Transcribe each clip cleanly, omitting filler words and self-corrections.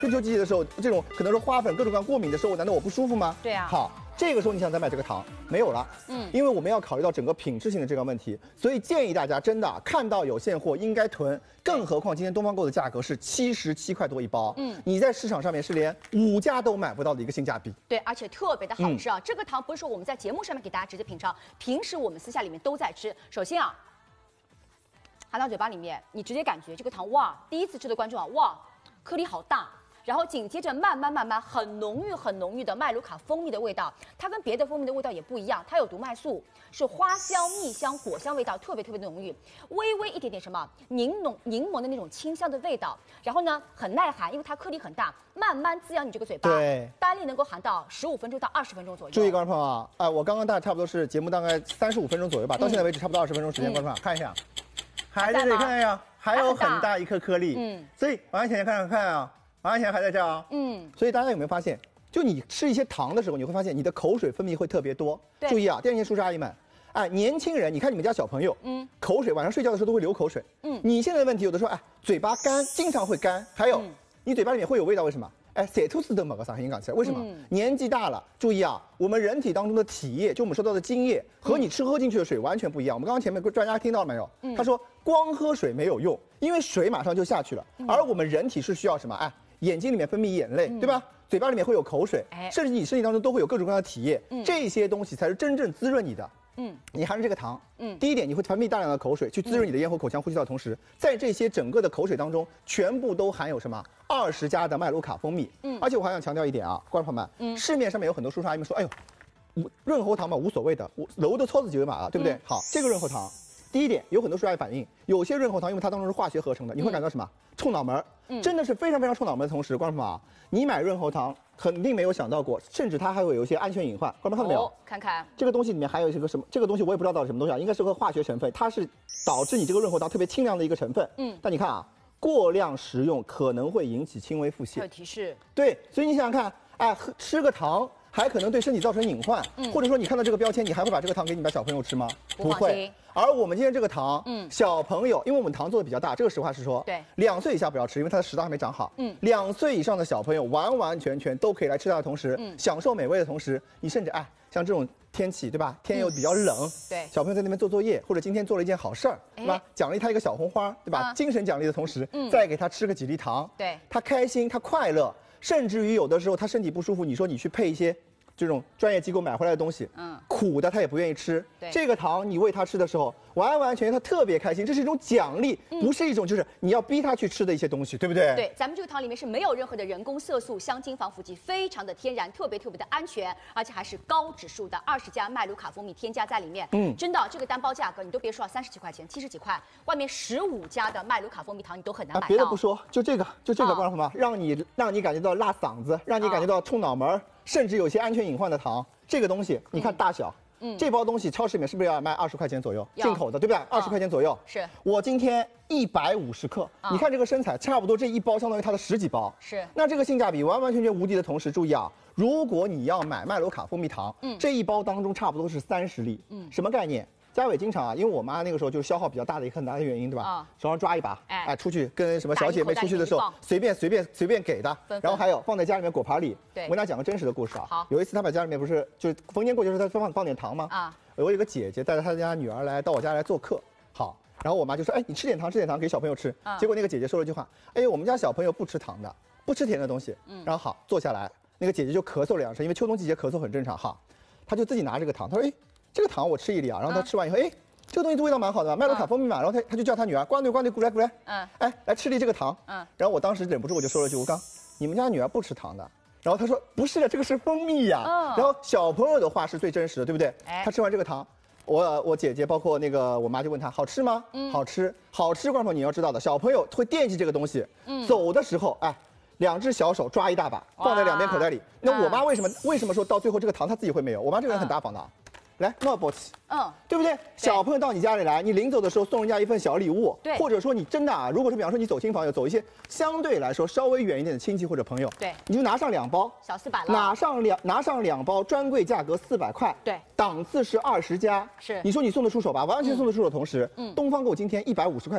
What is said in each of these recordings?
春秋季节的时候，这种可能是花粉各种各样过敏的时候，难道我不舒服吗？ 对啊。 好，这个时候你想再买这个糖没有了，因为我们要考虑到整个品质性的这个问题，所以建议大家真的看到有现货应该囤，更何况今天东方购的价格是77块多一包，你在市场上面是连5家都买不到的一个性价比。 对，而且特别的好吃啊！这个糖不是说我们在节目上面给大家直接品尝，平时我们私下里面都在吃。首先啊，含到嘴巴里面，你直接感觉这个糖哇，第一次吃的观众啊，哇，颗粒好大。然后紧接着慢慢很浓郁的麦卢卡蜂蜜的味道，它跟别的蜂蜜的味道也不一样，它有毒麦素，是花香、蜜香、果香味道特别的浓郁，微微一点点什么柠檬的那种清香的味道，然后呢很耐寒，因为它颗粒很大，慢慢滋养你这个嘴巴， 对， 单粒能够含到15分钟到20分钟左右。 注意，观众朋友啊，哎，我刚刚大概差不多是节目大概35分钟左右吧，到现在为止差不多20分钟时间，观众朋友看一下，还在这里看一下，还有很大一颗颗粒，所以往前看啊。马上前还在这儿啊，所以大家有没有发现，就你吃一些糖的时候，你会发现你的口水分泌会特别多。注意啊，电视前叔叔阿姨们，哎，年轻人，你看你们家小朋友，口水晚上睡觉的时候都会流口水，你现在的问题有的时候，哎，嘴巴干，经常会干，还有你嘴巴里面会有味道，为什么？哎，塞吐司的某个啥很感起来，为什么？年纪大了，注意啊，我们人体当中的体液，就我们说到的津液，和你喝进去的水完全不一样。我们刚刚前面专家听到了没有？他说光喝水没有用，因为水马上就下去了，而我们人体是需要什么？哎。眼睛里面分泌眼泪，对吧？嘴巴里面会有口水，甚至你身体当中都会有各种各样的体液，这些东西才是真正滋润你的。你含着这个糖，第一点你会分泌大量的口水去滋润你的咽喉、口腔、呼吸道的同时，在这些整个的口水当中，全部都含有什么20加的麦卢卡蜂蜜。而且我还想强调一点啊，观众朋友们，市面上面有很多叔叔阿姨们说，哎呦，润喉糖嘛无所谓的，楼的操子几码了，对不对？好，这个润喉糖。第一点，有很多叔叔阿姨反映，有些润喉糖因为它当中是化学合成的，你会感到什么？冲脑门，真的是非常冲脑门的同时，观众朋友啊，你买润喉糖肯定没有想到过，甚至它还会有一些安全隐患。观众看到没有？ 看看这个东西里面还有一个什么？这个东西我也不知道到底什么东西啊，应该是个化学成分，它是导致你这个润喉糖特别清凉的一个成分。但你看啊，过量食用可能会引起轻微腹泻。 有提示。对， 所以你想想看，哎，吃个糖。还可能对身体造成隐患，或者说你看到这个标签，你还会把这个糖给你的小朋友吃吗？不会。而我们今天这个糖，小朋友，因为我们糖做的比较大，这个实话实说， 对 ，2岁以下不要吃，因为他的食道还没长好。2岁以上的小朋友完全都可以来吃它的同时，享受美味的同时，你甚至哎，像这种天气对吧？天又比较冷， 对， 小朋友在那边做作业，或者今天做了一件好事儿，对吧？奖励他一个小红花，对吧？精神奖励的同时，再给他吃个几粒糖， 对， 他开心，他快乐。甚至于有的时候他身体不舒服，你说你去配一些这种专业机构买回来的东西，苦的他也不愿意吃。这个糖你喂他吃的时候，完全他特别开心，这是一种奖励，不是一种就是你要逼他去吃的一些东西，对不对？ 对，咱们这个糖里面是没有任何的人工色素、香精、防腐剂，非常的天然，特别的安全，而且还是高指数的20加麦卢卡蜂蜜添加在里面。真的，这个单包价格你都别说30几块钱、70几块，外面15加的麦卢卡蜂蜜糖你都很难买到。 别的不说，就这个，观众朋友们，让你感觉到辣嗓子，让你感觉到冲脑门，甚至有些安全隐患的糖，这个东西你看大小。这包东西超市里面是不是要卖20块钱左右？进口的，对不对？20块钱左右。 是我今天150克，你看这个身材，差不多这一包相当于它的10几包。 是， 那这个性价比完全无敌的同时，注意啊，如果你要买麦卢卡蜂蜜糖，这一包当中差不多是30粒。什么概念？嘉伟经常啊，因为我妈那个时候就是消耗比较大的一个很大的原因，对吧？手上抓一把，哎，出去跟什么小姐妹出去的时候，随便给的，然后还有放在家里面果盘里。 对， 我跟大家讲个真实的故事啊。 好， 有一次他把家里面不是就是逢年过节的时候他放点糖吗？我有个姐姐带着她家女儿到我家来做客，好，然后我妈就说，哎，你吃点糖给小朋友吃。结果那个姐姐说了一句话，哎，我们家小朋友不吃糖的，不吃甜的东西。然后好，坐下来，那个姐姐就咳嗽了2声，因为秋冬季节咳嗽很正常哈。她就自己拿这个糖，她说，哎，这个糖我吃一粒啊。然后她吃完以后，哎。这个东西味道蛮好的，麦卢卡蜂蜜嘛，然后他就叫他女儿，乖乖，过来，哎，来吃粒这个糖，然后我当时忍不住我就说了句，你们家女儿不吃糖的，然后他说不是的，这个是蜂蜜呀，然后小朋友的话是最真实的，对不对？他吃完这个糖，我姐姐包括那个我妈就问他好吃吗？好吃，观众你要知道的，小朋友会惦记这个东西，走的时候，哎，2只小手抓一大把，放在2边口袋里。那我妈为什么说到最后这个糖她自己会没有？我妈这个人很大方的。来，那不起，对不对？小朋友到你家里来，你临走的时候送人家一份小礼物， 对， 或者说你真的啊，如果说比方说你走亲访友，走一些相对来说稍微远一点的亲戚或者朋友， 对， 你就拿上2包， 小400了， 拿上2包，专柜价格400块， 对， 档次是20加， 是， 你说你送得出手吧？完全送得出手的同时，东方购今天150块钱，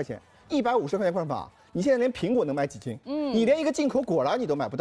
150块钱灌肠法，你现在连苹果能买几斤？你连一个进口果篮你都买不到。